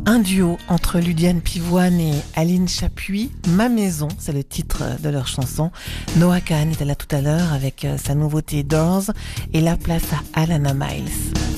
Un duo entre Ludiane Pivoine et Aline Chapuis, Ma Maison, c'est le titre de leur chanson. Noah Kahan était là tout à l'heure avec sa nouveauté Doors et la place à Alana Miles.